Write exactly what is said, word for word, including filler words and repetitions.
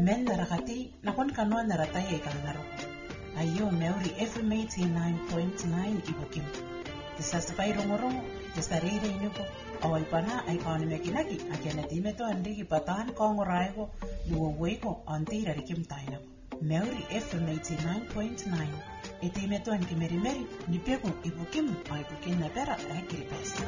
Men narakati nakon kanwa naratay ay kanaro. Ayo meuri F M eighty-nine point nine ibukim. Tisasapay rongorong, tisarire inuko. Awal pana ay kaunimekinaki, akianatime to andiki patahan kongoray ko, luwaway ko, antira rikim tayo. Meuri F M eighty-nine point nine. Itime to an kimerimeri, nipeko ibukim, ay bukin na pera ay kiripes.